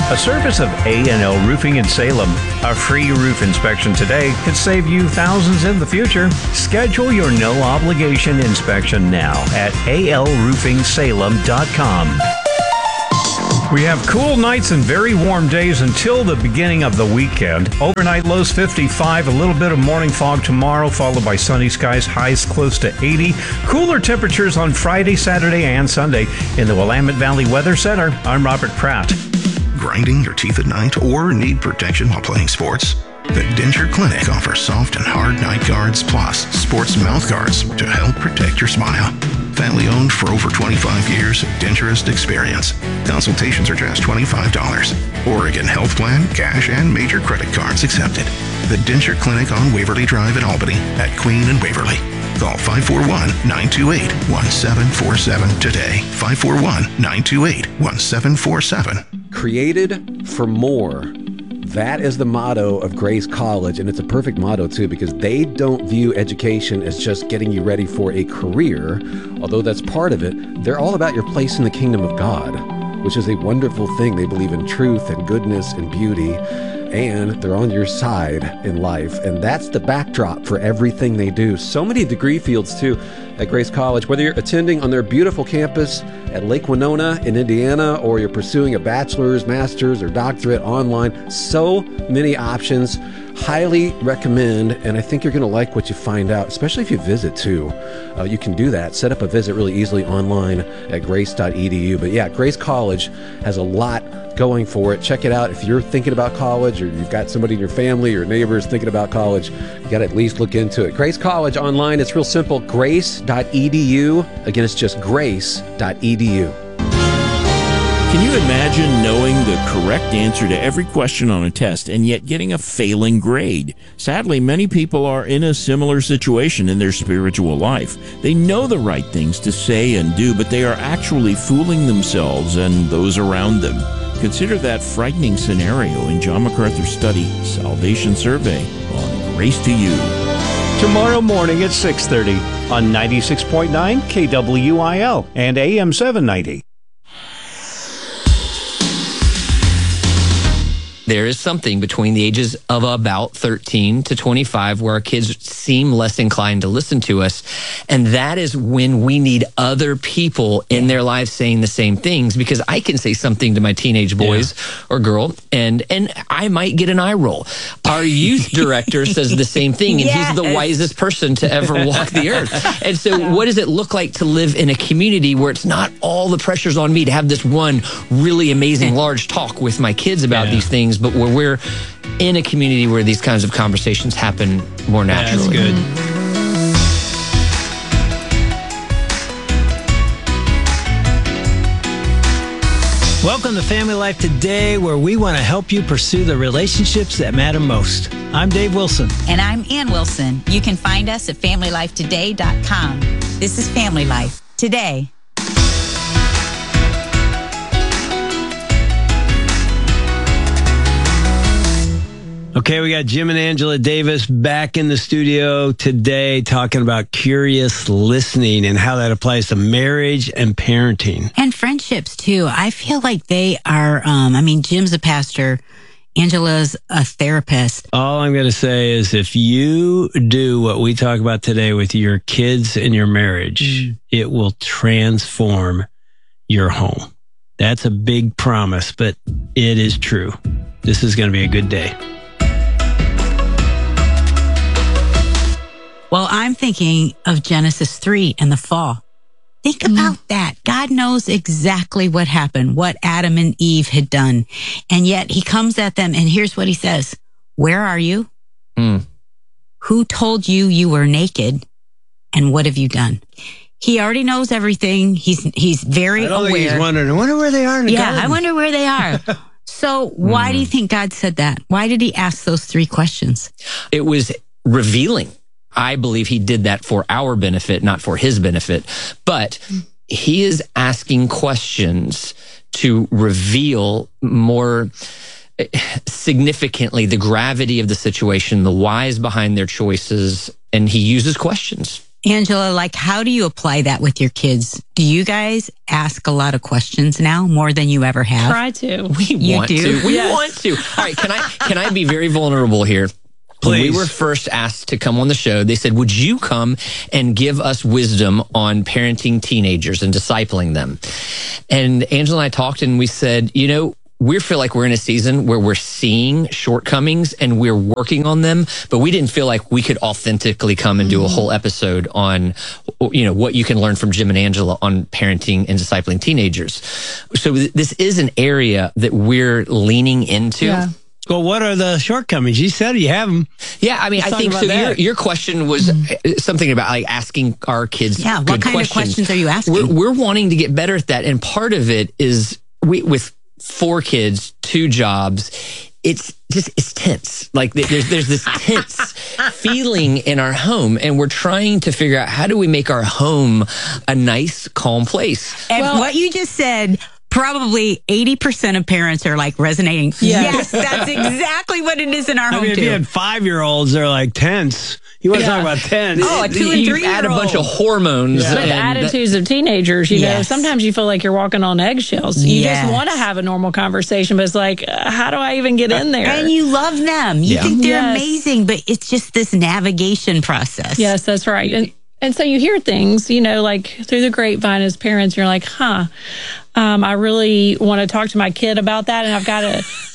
A service of A&L Roofing in Salem. A free roof inspection today could save you thousands in the future. Schedule your no-obligation inspection now at alroofingsalem.com. We have cool nights and very warm days until the beginning of the weekend. Overnight lows 55, a little bit of morning fog tomorrow, followed by sunny skies, highs close to 80. Cooler temperatures on Friday, Saturday, and Sunday. In the Willamette Valley Weather Center, I'm Robert Pratt. Grinding your teeth at night or need protection while playing sports? The Denture Clinic offers soft and hard night guards plus sports mouth guards to help protect your smile. Family owned for over 25 years of denturist experience. Consultations are just $25. Oregon Health Plan, cash, and major credit cards accepted. The Denture Clinic on Waverly Drive in Albany at Queen and Waverly. Call 541-928-1747 today. 541-928-1747. Created for more. That is the motto of Grace College, and it's a perfect motto, too, because they don't view education as just getting you ready for a career, although that's part of it. They're all about your place in the kingdom of God, which is a wonderful thing. They believe in truth and goodness and beauty, and they're on your side in life, and that's the backdrop for everything they do. So many degree fields, too, at Grace College. Whether you're attending on their beautiful campus at Lake Winona in Indiana, or you're pursuing a bachelor's, master's, or doctorate online, so many options. Highly recommend, and I think you're going to like what you find out, especially if you visit, too. You can do that. Set up a visit really easily online at grace.edu. But yeah, Grace College has a lot going for it. Check it out. If you're thinking about college, or you've got somebody in your family or neighbors thinking about college, you got to at least look into it. Grace College online, it's real simple, grace.edu. Again, it's just grace.edu. Can you imagine knowing the correct answer to every question on a test and yet getting a failing grade? Sadly, many people are in a similar situation in their spiritual life. They know the right things to say and do, but they are actually fooling themselves and those around them. Consider that frightening scenario in John MacArthur's study, Salvation Survey, on Grace to You. Tomorrow morning at 6:30 on 96.9 KWIL and AM 790. There is something between the ages of about 13 to 25 where our kids seem less inclined to listen to us. And that is when we need other people in their lives saying the same things, because I can say something to my teenage boys or girl and I might get an eye roll. Our youth director says the same thing, and he's the wisest person to ever walk the earth. And so what does it look like to live in a community where it's not all the pressures on me to have this one really amazing large talk with my kids about these things, but where we're in a community where these kinds of conversations happen more naturally. That's good. Welcome to Family Life Today, where we want to help you pursue the relationships that matter most. I'm Dave Wilson. And I'm Ann Wilson. You can find us at FamilyLifeToday.com. This is Family Life Today. Okay, we got Jim and Angela Davis back in the studio today talking about curious listening and how that applies to marriage and parenting. And friendships, too. I feel like they are, Jim's a pastor. Angela's a therapist. All I'm going to say is if you do what we talk about today with your kids and your marriage, it will transform your home. That's a big promise, but it is true. This is going to be a good day. Well, I'm thinking of Genesis 3 and the fall. Think about that. God knows exactly what happened, what Adam and Eve had done. And yet he comes at them and here's what he says. Where are you? Who told you you were naked? And what have you done? He already knows everything. He's very aware. Think he's wondering, I wonder where they are in the garden. I wonder where they are. So why do you think God said that? Why did he ask those three questions? It was revealing. I believe he did that for our benefit, not for his benefit. But he is asking questions to reveal more significantly the gravity of the situation, the whys behind their choices, and he uses questions. Angela, like, how do you apply that with your kids? Do you guys ask a lot of questions now, more than you ever have? Try to. We want to. All right, can I be very vulnerable here? When we were first asked to come on the show, they said, would you come and give us wisdom on parenting teenagers and discipling them? And Angela and I talked and we said, we feel like we're in a season where we're seeing shortcomings and we're working on them, but we didn't feel like we could authentically come and do a whole episode on, what you can learn from Jim and Angela on parenting and discipling teenagers. So this is an area that we're leaning into. Yeah. Well, what are the shortcomings? You said you have them. Yeah, I mean, I think so. Your question was something about like asking our kids. Yeah, what kind of questions are you asking? We're wanting to get better at that, and part of it is with 4 kids, 2 jobs. It's tense. Like there's this tense feeling in our home, and we're trying to figure out how do we make our home a nice, calm place. And what you just said. Probably 80% of parents are like resonating. Yes, that's exactly what it is in our home if you had 5-year-olds, they're like tense. You want to talk about tense? Oh, a 2 and 3 You add a bunch of hormones. But the attitudes of teenagers, sometimes you feel like you're walking on eggshells. You just want to have a normal conversation, but it's like, how do I even get in there? And you love them. You think they're amazing, but it's just this navigation process. Yes, that's right. And so you hear things, like through the grapevine as parents, you're like, I really want to talk to my kid about that. And I've got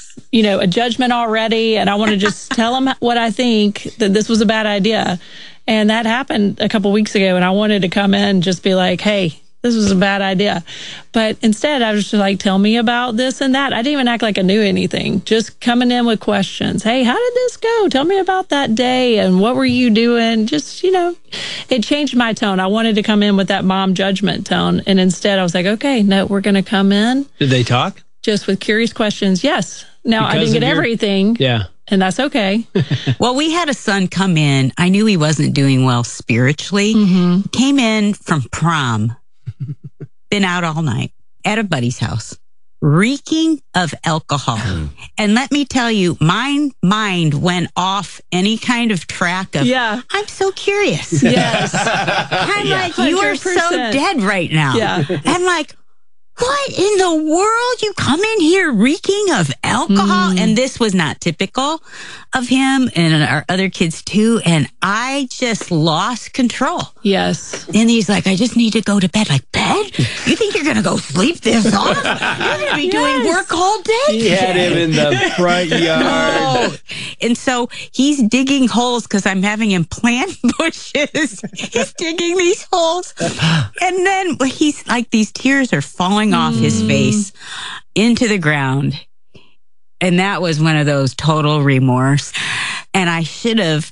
a judgment already. And I want to just tell them what I think, that this was a bad idea. And that happened a couple weeks ago. And I wanted to come in and just be like, hey, this was a bad idea. But instead, I was just like, tell me about this and that. I didn't even act like I knew anything. Just coming in with questions. Hey, how did this go? Tell me about that day. And what were you doing? Just, it changed my tone. I wanted to come in with that mom judgment tone. And instead, I was like, okay, no, we're going to come in. Did they talk? Just with curious questions. Yes. Now, I didn't get everything. Yeah. And that's okay. Well, we had a son come in. I knew he wasn't doing well spiritually. Came in from prom. Been out all night at a buddy's house, reeking of alcohol. And let me tell you, my mind went off any kind of track of, I'm so curious. Yes. I'm like, you are so 100%. dead right now. Yeah. I'm like, what in the world? You come in here reeking of alcohol? And this was not typical of him and our other kids too. And I just lost control. Yes. And he's like, I just need to go to bed. Like, bed? You think you're going to go sleep this off? You're going to be doing work all day. He had him in the front yard. Oh. And so he's digging holes because I'm having him plant bushes. He's digging these holes. And then he's like, these tears are falling off his face into the ground. And that was one of those total remorse. And I should have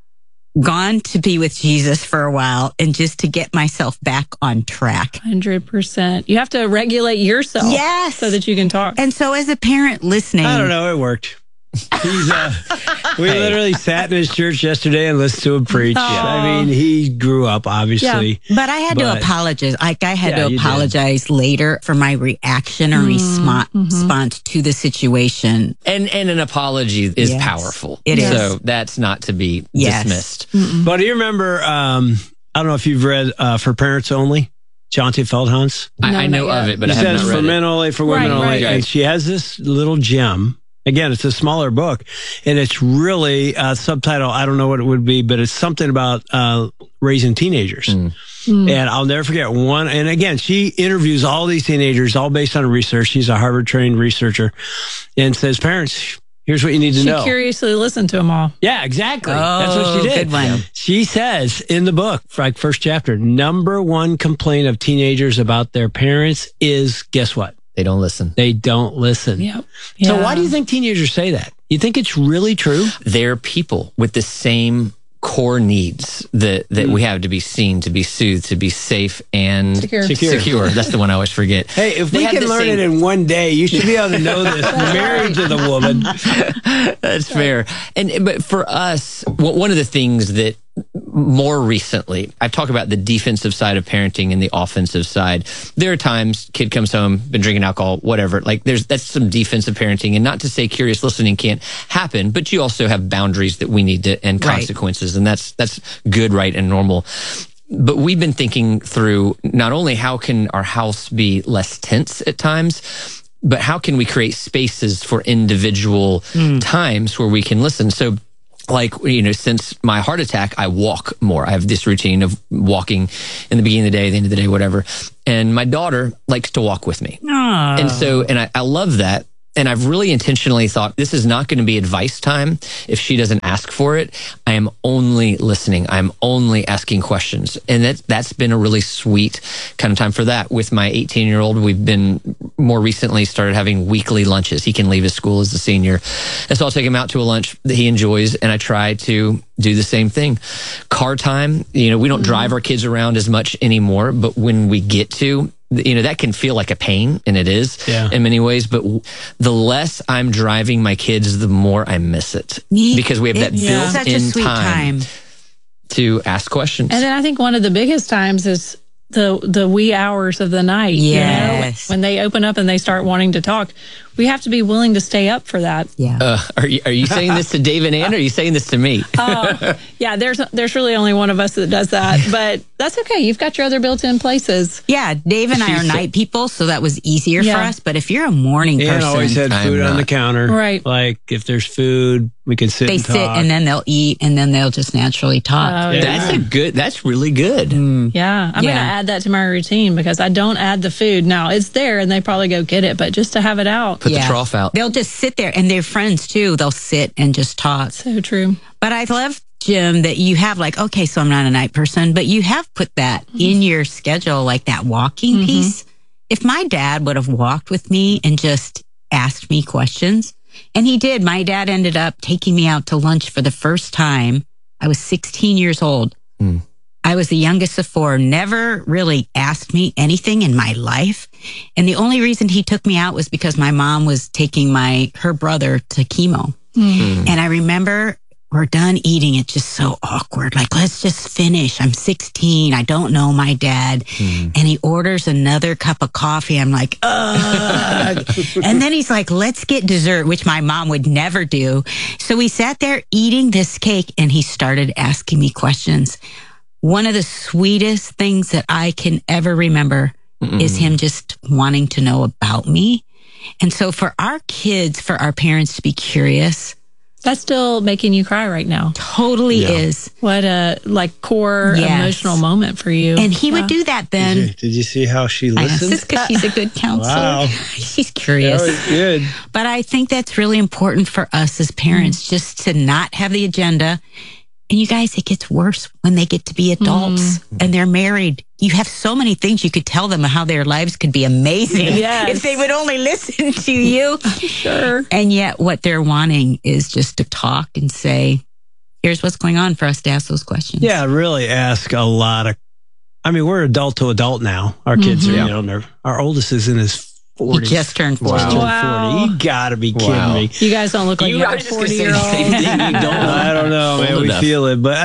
gone to be with Jesus for a while and just to get myself back on track. 100%. You have to regulate yourself. Yes. So that you can talk. And so as a parent listening. I don't know. It worked. We literally sat in his church yesterday and listened to him preach. I mean, he grew up, obviously. Yeah, but I had to apologize. Like, I had to apologize later for my reaction or response to the situation. And an apology is powerful. It is. So that's not to be dismissed. But do you remember, I don't know if you've read For Parents Only, Jonte Feldhans? I know of it, but I have not read it. For men only, for women only. Right. And she has this little gem. Again, it's a smaller book, and it's really subtitle. I don't know what it would be, but it's something about raising teenagers. And I'll never forget one. And again, she interviews all these teenagers, all based on research. She's a Harvard-trained researcher, and says, "Parents, here's what you need to know." She curiously listened to them all. Yeah, exactly. That's what she did. Good one. She says in the book, like first chapter, number one complaint of teenagers about their parents is, guess what? They don't listen. They don't listen. Yep. So why do you think teenagers say that? You think it's really true? They're people with the same core needs that we have to be seen, to be soothed, to be safe and secure. That's the one I always forget. Hey, if we can learn it in one day, you should be able to know this. Married to the woman. That's fair. But for us, one of the things that more recently, I've talked about the defensive side of parenting and the offensive side. There are times kid comes home, been drinking alcohol, whatever. Like that's some defensive parenting, and not to say curious listening can't happen, but you also have boundaries that we need to and consequences, and that's good, right, and normal. But we've been thinking through not only how can our house be less tense at times, but how can we create spaces for individual times where we can listen? So, like, since my heart attack, I walk more. I have this routine of walking in the beginning of the day, the end of the day, whatever. And my daughter likes to walk with me. Oh. And I love that. And I've really intentionally thought this is not going to be advice time if she doesn't ask for it. I am only listening. I'm only asking questions. And that's been a really sweet kind of time for that. With my 18-year-old, we've been more recently started having weekly lunches. He can leave his school as a senior. And so I'll take him out to a lunch that he enjoys, and I try to do the same thing. Car time, we don't drive our kids around as much anymore, but when we get to, that can feel like a pain, and it is in many ways. But the less I'm driving my kids, the more I miss it because we have that built-in time to ask questions. And then I think one of the biggest times is the wee hours of the night. Yes. When they open up and they start wanting to talk, we have to be willing to stay up for that. Yeah. Are you saying this to Dave and Ann, or are you saying this to me? Yeah, there's really only one of us that does that, but that's okay. You've got your other built-in places. Yeah, Dave and I are night people, so that was easier for us. But if you're a morning person, Ann always had food on the counter. Right. Like if there's food, we can sit. They and sit talk. and then they'll eat and then they'll just naturally talk. That's really good. Yeah, I'm going to add that to my routine because I don't add the food. Now it's there and they probably go get it, but just to have it out. Put the trough out. They'll just sit there, and they're friends too. They'll sit and just talk. So true. But I love, Jim, that you have okay, so I'm not a night person, but you have put that in your schedule, like that walking piece. If my dad would have walked with me and just asked me questions, and he did, my dad ended up taking me out to lunch for the first time. I was 16 years old. I was the youngest of four, never really asked me anything in my life. And the only reason he took me out was because my mom was taking her brother to chemo. And I remember we're done eating. It's just so awkward. Like, let's just finish. I'm 16. I don't know my dad. And he orders another cup of coffee. I'm like, ugh. And then he's like, let's get dessert, which my mom would never do. So we sat there eating this cake and he started asking me questions. One of the sweetest things that I can ever remember is him just wanting to know about me. And so for our kids, for our parents to be curious. That's still making you cry right now. Totally is. What a core emotional moment for you. And he would do that then. Did you see how she listened? Just because she's a good counselor. Wow. She's curious. That was good. But I think that's really important for us as parents, just to not have the agenda. And you guys, it gets worse when they get to be adults and they're married. You have so many things you could tell them how their lives could be amazing if they would only listen to you. Sure. And yet what they're wanting is just to talk and say, here's what's going on, for us to ask those questions. Yeah, really ask a lot of, we're adult to adult now. Our kids are, our oldest is in his 40s. He just turned 40. Wow. You gotta be kidding me. You guys don't look like you have a 40-year-old. I don't know, man. We feel it. But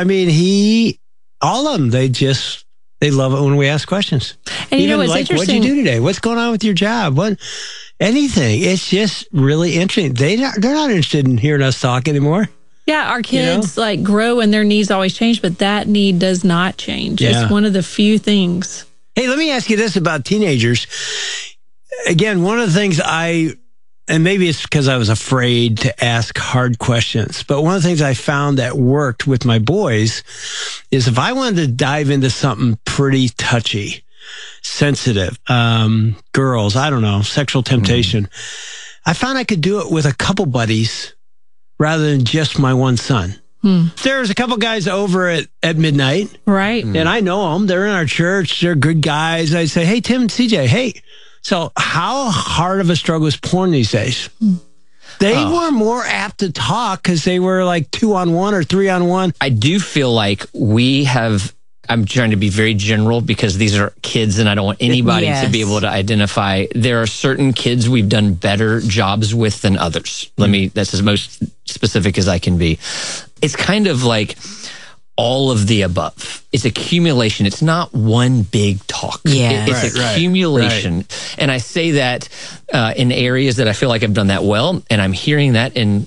all of them, they love it when we ask questions. And Even what's like, interesting? what'd you do today? What's going on with your job? Anything. It's just really interesting. They're not interested in hearing us talk anymore. Yeah, our kids grow and their needs always change, but that need does not change. Yeah. It's one of the few things. Hey, let me ask you this about teenagers. Again, one of the things and maybe it's because I was afraid to ask hard questions, but one of the things I found that worked with my boys is if I wanted to dive into something pretty touchy, sensitive, girls, I don't know, sexual temptation, I found I could do it with a couple buddies rather than just my one son. There's a couple guys over at midnight. Right. And I know them. They're in our church. They're good guys. I say, hey, Tim and CJ, hey. So how hard of a struggle is porn these days? They were more apt to talk because they were like 2-on-1 or 3-on-1. I do feel like I'm trying to be very general because these are kids and I don't want anybody to be able to identify. There are certain kids we've done better jobs with than others. That's as most specific as I can be. It's kind of like all of the above. It's accumulation. It's not one big talk. Yeah. It's accumulation. Right. And I say that in areas that I feel like I've done that well. And I'm hearing that in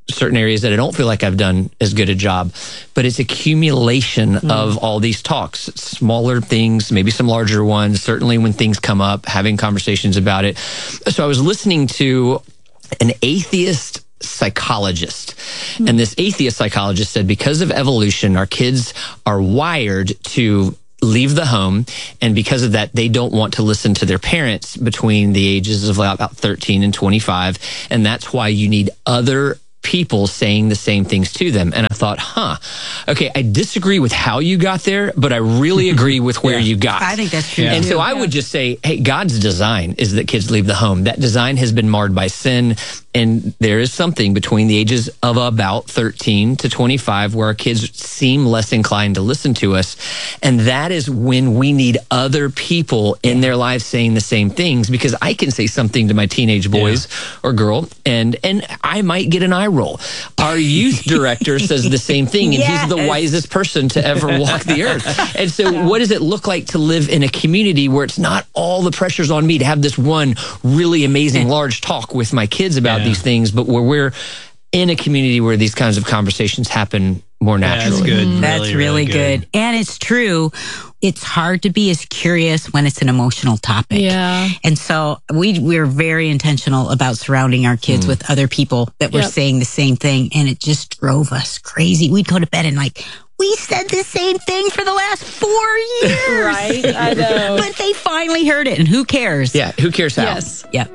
certain areas that I don't feel like I've done as good a job, but it's accumulation of all these talks, smaller things, maybe some larger ones, certainly when things come up, having conversations about it. So I was listening to an atheist psychologist, and this atheist psychologist said, because of evolution, our kids are wired to leave the home, and because of that, they don't want to listen to their parents between the ages of about 13 and 25, and that's why you need other people saying the same things to them. And I thought, okay, I disagree with how you got there, but I really agree with where you got. I think that's true. And so I would just say, hey, God's design is that kids leave the home. That design has been marred by sin. And there is something between the ages of about 13 to 25 where our kids seem less inclined to listen to us. And that is when we need other people in their lives saying the same things, because I can say something to my teenage boys or girl, and I might get an eye roll. Our youth director says the same thing, and he's the wisest person to ever walk the earth. And so what does it look like to live in a community where it's not all the pressures on me to have this one really amazing large talk with my kids about these things, but where we're in a community where these kinds of conversations happen more naturally. That's good. That's really good. And it's true. It's hard to be as curious when it's an emotional topic. Yeah. And so we're very intentional about surrounding our kids with other people that were saying the same thing. And it just drove us crazy. We'd go to bed and we said the same thing for the last 4 years. Right. I know. But they finally heard it. And who cares? Yeah. Who cares how? Yes. Yep.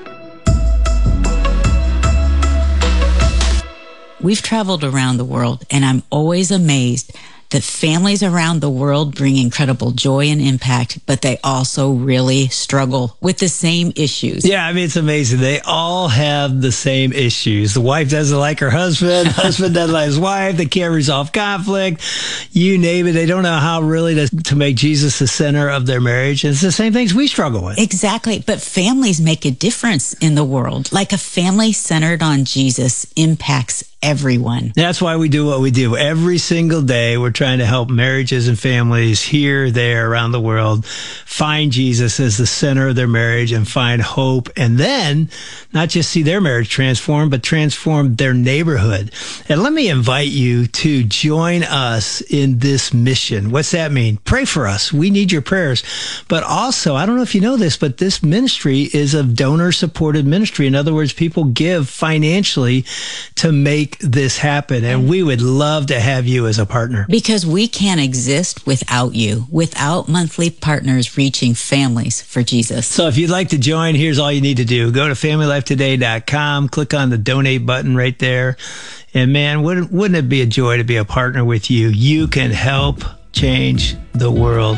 We've traveled around the world, and I'm always amazed that families around the world bring incredible joy and impact, but they also really struggle with the same issues. Yeah, I mean, it's amazing. They all have the same issues. The wife doesn't like her husband. Husband doesn't like his wife. They can't resolve conflict. You name it. They don't know how really to make Jesus the center of their marriage. It's the same things we struggle with. Exactly. But families make a difference in the world. Like a family centered on Jesus impacts everyone. That's why we do what we do. Every single day, we're trying to help marriages and families here, there, around the world find Jesus as the center of their marriage and find hope. And then not just see their marriage transform, but transform their neighborhood. And let me invite you to join us in this mission. What's that mean? Pray for us. We need your prayers. But also, I don't know if you know this, but this ministry is a donor-supported ministry. In other words, people give financially to make this happen, and we would love to have you as a partner. Because we can't exist without you, without monthly partners reaching families for Jesus. So if you'd like to join, here's all you need to do. Go to FamilyLifeToday.com, click on the donate button right there, and man, wouldn't it be a joy to be a partner with you? You can help change the world.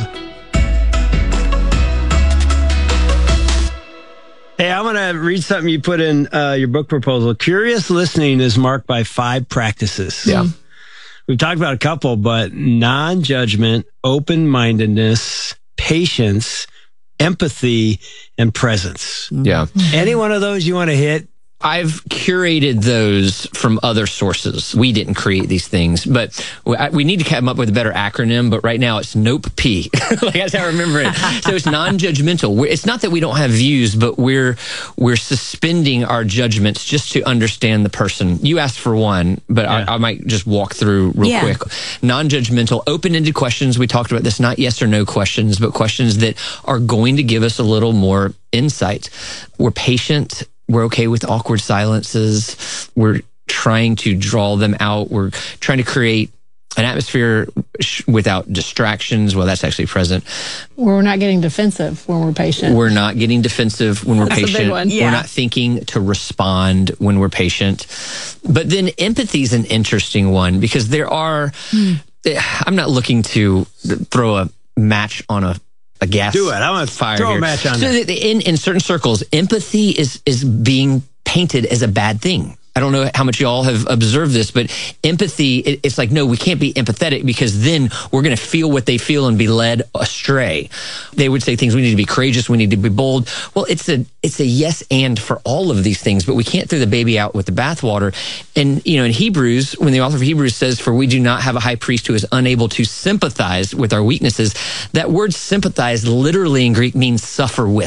Hey, I'm going to read something you put in your book proposal. Curious listening is marked by 5 practices. Yeah. We've talked about a couple, but non-judgment, open-mindedness, patience, empathy, and presence. Yeah. Any one of those you want to hit? I've curated those from other sources. We didn't create these things, but we need to come up with a better acronym. But right now it's NOPE-P. Like that's how I remember it. So it's non-judgmental. It's not that we don't have views, but we're suspending our judgments just to understand the person. You asked for one, but I might just walk through real quick. Non-judgmental, open-ended questions. We talked about this, not yes or no questions, but questions that are going to give us a little more insight. We're patient. We're okay with awkward silences. We're trying to draw them out. We're trying to create an atmosphere without distractions. Well, that's actually present. We're not getting defensive when we're patient. We're not getting defensive when we're That's patient. a big one. We're not thinking to respond when we're patient. But then empathy is an interesting one because there are, I'm not looking to throw a match on a gas. Do it. I want to fire throw here. a match on so it. In certain circles, empathy is being painted as a bad thing. I don't know how much y'all have observed this, but empathy, it's like, no, we can't be empathetic because then we're going to feel what they feel and be led astray. They would say things, we need to be courageous, we need to be bold. Well, it's a yes and for all of these things, but we can't throw the baby out with the bathwater. And, in Hebrews, when the author of Hebrews says, for we do not have a high priest who is unable to sympathize with our weaknesses, that word sympathize literally in Greek means suffer with.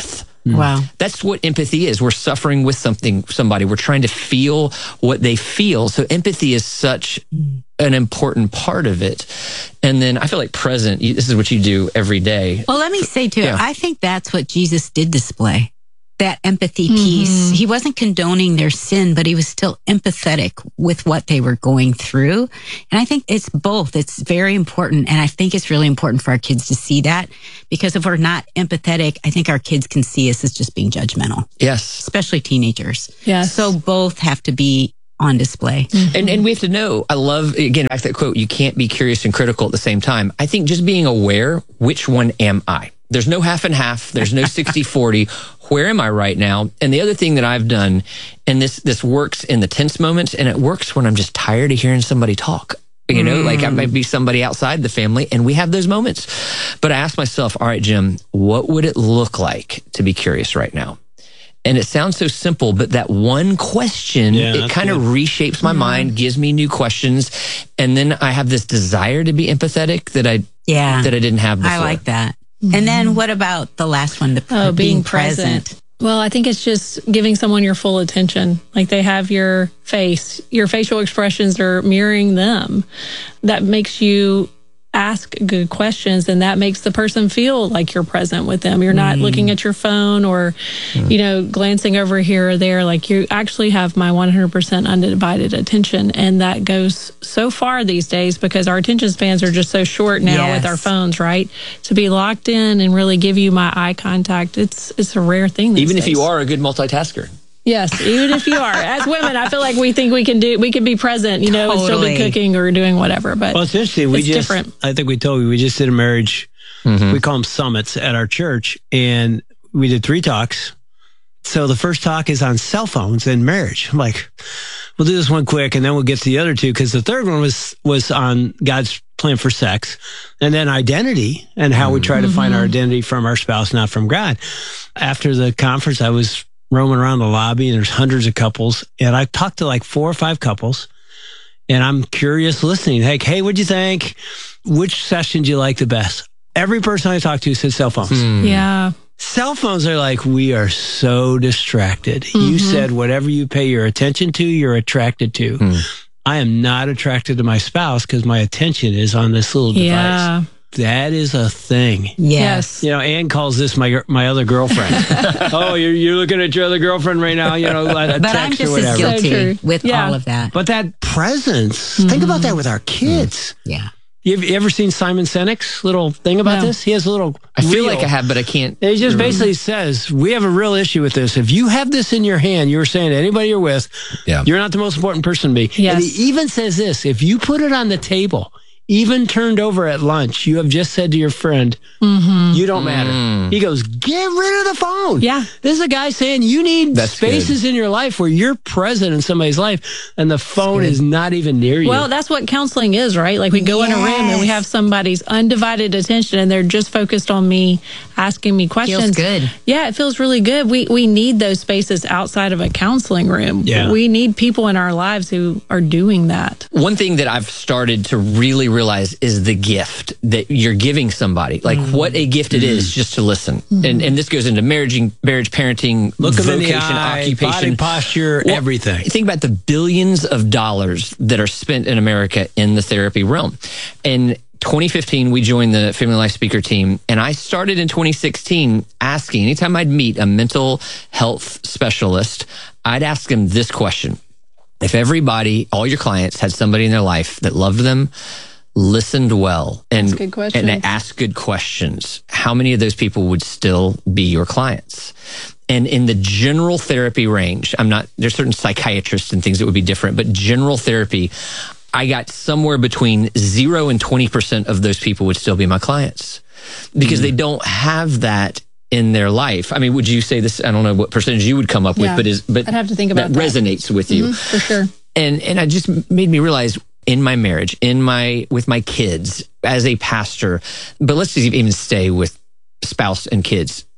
Wow. That's what empathy is. We're suffering with somebody. We're trying to feel what they feel. So empathy is such an important part of it. And then I feel like present, this is what you do every day. Well, let me say too, Yeah. I think that's what Jesus did display. That empathy piece. He wasn't condoning their sin, but he was still empathetic with what they were going through. And I think it's both. It's very important. And I think it's really important for our kids to see that, because if we're not empathetic, I think our kids can see us as just being judgmental, Yes. especially teenagers. Yes. So both have to be on display. And we have to know, I love, again, back to that quote, you can't be curious and critical at the same time. I think just being aware, which one am I? There's no half and half. There's no 60-40. Where am I right now? And the other thing that I've done, and this works in the tense moments, and it works when I'm just tired of hearing somebody talk. You know, like I might be somebody outside the family, and we have those moments. But I ask myself, all right, Jim, what would it look like to be curious right now? And it sounds so simple, but that one question, it kind of reshapes my mind, gives me new questions. And then I have this desire to be empathetic that I didn't have before. I like that. And then what about the last one, being present? Well, I think it's just giving someone your full attention. Like they have your face, your facial expressions are mirroring them. That makes you ask good questions, and that makes the person feel like you're present with them. You're not looking at your phone or, you know, glancing over here or there. Like you actually have my 100% undivided attention. And that goes so far these days because our attention spans are just so short now with our phones, right? To be locked in and really give you my eye contact, it's a rare thing these Even days. if you are a good multitasker. Yes, even if you are. As women, I feel like we think we can be present, you know, and still be cooking or doing whatever. But well, it's interesting. It's different. I think we told you, we just did a marriage, we call them summits at our church, and we did 3 talks. So the first talk is on cell phones and marriage. I'm like, we'll do this one quick, and then we'll get to the other 2, because the third one was on God's plan for sex, and then identity and how we try to find our identity from our spouse, not from God. After the conference, I was roaming around the lobby, and there's hundreds of couples, and I talked to like 4 or 5 couples, and I'm curious listening. Like, hey, what'd you think? Which session do you like the best? Every person I talked to said cell phones. Yeah. Cell phones are like, we are so distracted. You said whatever you pay your attention to, you're attracted to. I am not attracted to my spouse because my attention is on this little device. Yeah. That is a thing. Yes. You know, Ann calls this my other girlfriend. Oh, you're looking at your other girlfriend right now, you know, a But I'm text just or as whatever. guilty with all of that. But that presence, think about that with our kids. Yeah. You ever seen Simon Sinek's little thing about this? He has a little I feel reel. like I have, but I can't. He just basically says, we have a real issue with this. If you have this in your hand, you're saying to anybody you're with, you're not the most important person to me. Yes. And he even says this, if you put it on the table, even turned over at lunch, you have just said to your friend, you don't matter. He goes, get rid of the phone. Yeah. This is a guy saying you need spaces in your life where you're present in somebody's life and the phone is not even near you. Well, that's what counseling is, right? Like we go in a room and we have somebody's undivided attention and they're just focused on me, asking me questions. Feels good. Yeah, it feels really good. We need those spaces outside of a counseling room. Yeah. We need people in our lives who are doing that. One thing that I've started to really realize is the gift that you're giving somebody. Like what a gift it is just to listen. And this goes into marriage, parenting, Look them in the vocation, eye, occupation, body posture, everything. Think about the billions of dollars that are spent in America in the therapy realm. In 2015, we joined the Family Life Speaker team, and I started in 2016 asking, anytime I'd meet a mental health specialist, I'd ask them this question. If everybody, all your clients, had somebody in their life that loved them, listened well, and asked good questions, how many of those people would still be your clients? And in the general therapy range, there's certain psychiatrists and things that would be different, but general therapy, I got somewhere between 0 and 20% of those people would still be my clients because they don't have that in their life. I mean, would you say this? I don't know what percentage you would come up with, but I'd have to think about that resonates with you. For sure. And it just made me realize in my marriage, with my kids, as a pastor, but let's just even stay with spouse and kids,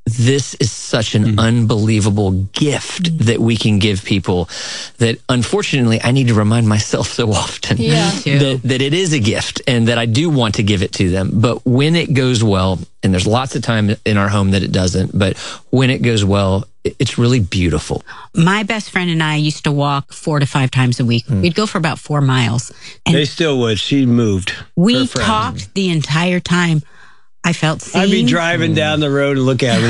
this is such an unbelievable gift that we can give people that unfortunately I need to remind myself so often that it is a gift and that I do want to give it to them. But when it goes well, and there's lots of time in our home that it doesn't, but when it goes well, it's really beautiful. My best friend and I used to walk 4 to 5 times a week. We'd go for about 4 miles. And They still would. She moved. we talked the entire time. I felt seen. I'd be driving down the road and look at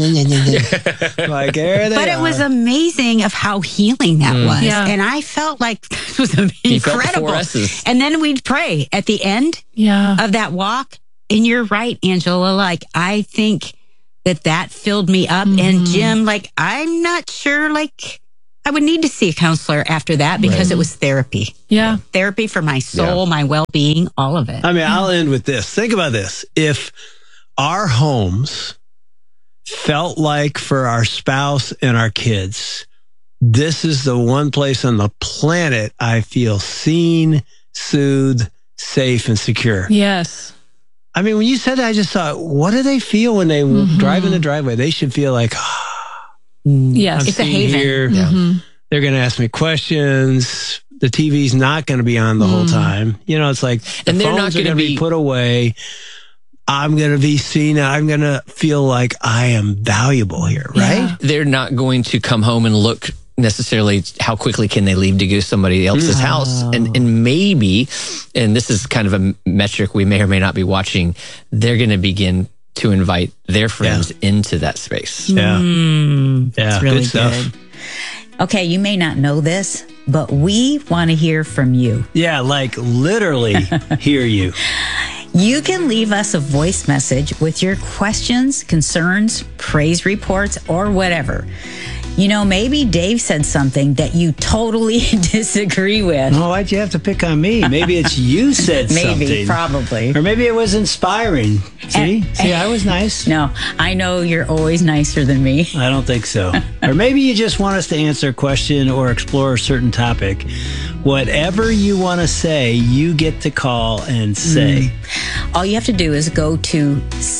her. Like, there they But it was amazing of how healing that was. Yeah. And I felt like this was You felt the incredible. 4 S's. And then we'd pray at the end of that walk. And you're right, Angela. Like, I think that filled me up. And Jim, like, I'm not sure, like, I would need to see a counselor after that because it was therapy. Yeah. Therapy for my soul, my well-being, all of it. I mean, I'll end with this. Think about this. If our homes felt like for our spouse and our kids, this is the one place on the planet I feel seen, soothed, safe, and secure. Yes. I mean, when you said that, I just thought, what do they feel when they drive in the driveway? They should feel like, Yes. I'm It's a seen haven. here. They're going to ask me questions. The TV's not going to be on the whole time. You know, it's like the And they're not phones are gonna going to be be- put away. I'm going to be seen. I'm going to feel like I am valuable here, right? They're not going to come home and look necessarily how quickly can they leave to go to somebody else's house. And maybe, and this is kind of a metric we may or may not be watching, they're going to begin to invite their friends into that space. Yeah. Yeah. That's really good stuff. good. Okay, you may not know this, but we want to hear from you. Yeah. Like literally hear you. You can leave us a voice message with your questions, concerns, praise reports, or whatever. You know, maybe Dave said something that you totally disagree with. Oh, why'd you have to pick on me? Maybe it's you said Maybe, something. probably. Or maybe it was inspiring. See, I was nice. No, I know you're always nicer than me. I don't think so. Or maybe you just want us to answer a question or explore a certain topic. Whatever you want to say, you get to call and say. All you have to do is go to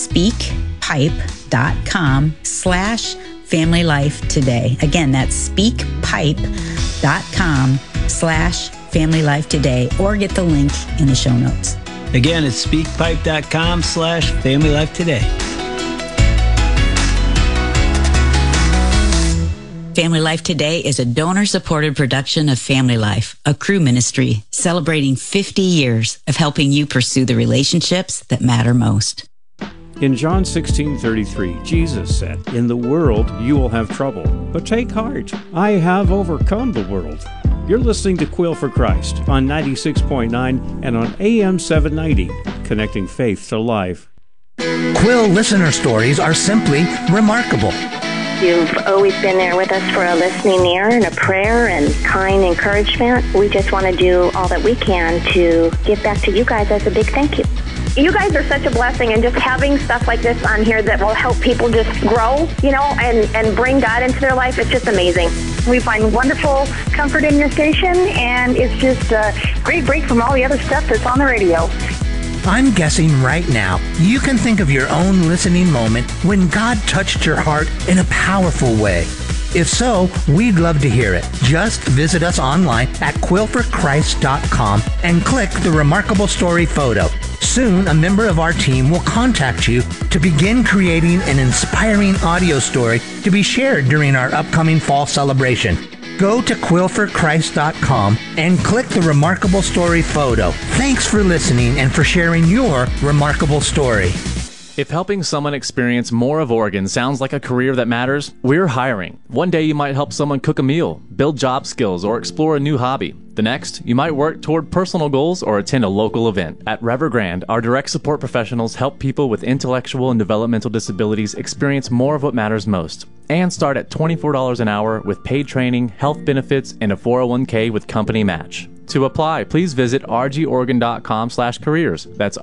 speakpipe.com/Family Life Today. Again, that's speakpipe.com/Family Life Today, or get the link in the show notes. Again, it's speakpipe.com/Family Life Today. Family Life Today is a donor-supported production of Family Life, a crew ministry celebrating 50 years of helping you pursue the relationships that matter most. In John 16:33, Jesus said, "In the world you will have trouble, but take heart. I have overcome the world." You're listening to Quill for Christ on 96.9 and on AM 790, connecting faith to life. Quill listener stories are simply remarkable. You've always been there with us for a listening ear and a prayer and kind encouragement. We just want to do all that we can to give back to you guys as a big thank you. You guys are such a blessing, and just having stuff like this on here that will help people just grow, you know, and bring God into their life, it's just amazing. We find wonderful comfort in your station, and it's just a great break from all the other stuff that's on the radio. I'm guessing right now you can think of your own listening moment when God touched your heart in a powerful way. If so, we'd love to hear it. Just visit us online at quillforchrist.com and click the Remarkable Story photo. Soon, a member of our team will contact you to begin creating an inspiring audio story to be shared during our upcoming fall celebration. Go to quillforchrist.com and click the Remarkable Story photo. Thanks for listening and for sharing your remarkable story. If helping someone experience more of Oregon sounds like a career that matters, we're hiring. One day you might help someone cook a meal, build job skills, or explore a new hobby. The next, you might work toward personal goals or attend a local event. At Evergrande, our direct support professionals help people with intellectual and developmental disabilities experience more of what matters most. And start at $24 an hour with paid training, health benefits, and a 401k with company match. To apply, please visit rgoregon.com/careers. That's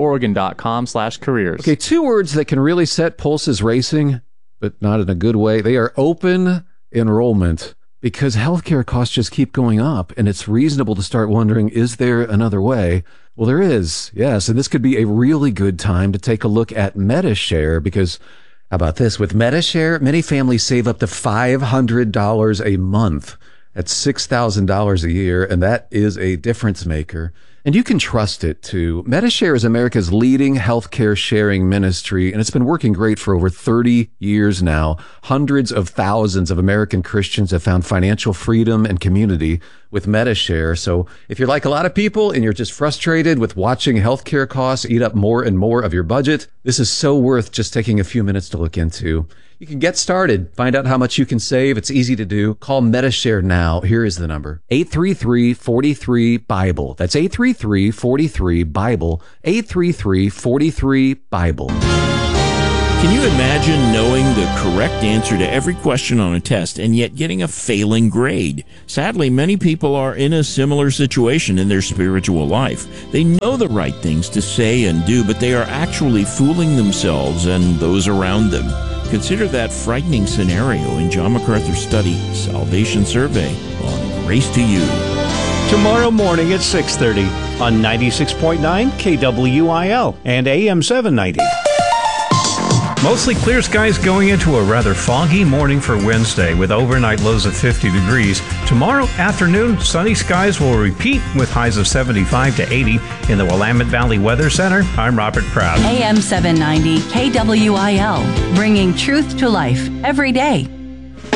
rgoregon.com/careers. Okay, 2 words that can really set pulses racing, but not in a good way. They are open enrollment, because healthcare costs just keep going up, and it's reasonable to start wondering, is there another way? Well, there is, yes, and this could be a really good time to take a look at Medi-Share, because How about this? With MediShare, many families save up to $500 a month. That's $6,000 a year, and that is a difference maker. And you can trust it, too. MediShare is America's leading healthcare sharing ministry, and it's been working great for over 30 years now. Hundreds of thousands of American Christians have found financial freedom and community with MediShare. So if you're like a lot of people and you're just frustrated with watching healthcare costs eat up more and more of your budget, this is so worth just taking a few minutes to look into. You can get started. Find out how much you can save. It's easy to do. Call MediShare now. Here is the number. 833-43-BIBLE. That's 833-43-BIBLE. 833-43-BIBLE. Can you imagine knowing the correct answer to every question on a test and yet getting a failing grade? Sadly, many people are in a similar situation in their spiritual life. They know the right things to say and do, but they are actually fooling themselves and those around them. Consider that frightening scenario in John MacArthur's study, Salvation Survey, on Grace to You. Tomorrow morning at 6:30 on 96.9 KWIL and AM 790. Mostly clear skies going into a rather foggy morning for Wednesday with overnight lows of 50 degrees. Tomorrow afternoon, sunny skies will repeat with highs of 75 to 80 in the Willamette Valley Weather Center. I'm Robert Proud. AM 790 KWIL, bringing truth to life every day.